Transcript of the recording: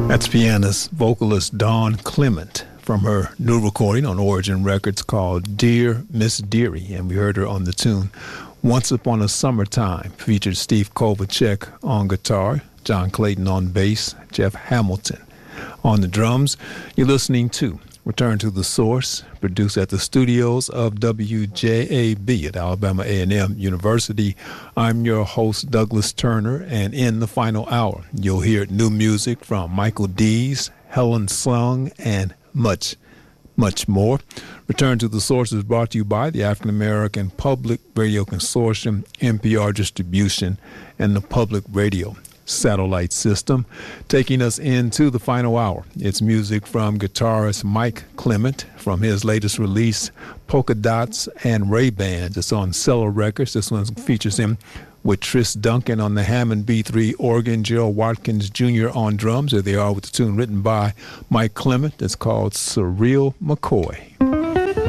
That's pianist, vocalist Dawn Clement from her new recording on Origin Records called Dear Miss Dearie, and we heard her on the tune Once Upon a Summertime. Featured Steve Kovacek on guitar, John Clayton on bass, Jeff Hamilton on the drums. You're listening to Return to the Source, produced at the studios of WJAB at Alabama A&M University. I'm your host, Douglas Turner, and in the final hour, you'll hear new music from Michael Dees, Helen Sung, and much more. Return to the Source is brought to you by the African American Public Radio Consortium, NPR Distribution, and the Public Radio Satellite System. Taking us into the final hour, it's music from guitarist Mike Clement from his latest release, Polka Dots and Ray-Bans. It's on Cellar Records. This one features him with Tris Duncan on the Hammond B3 organ, Gerald Watkins Jr. on drums. There they are with the tune written by Mike Clement. It's called Surreal McCoy.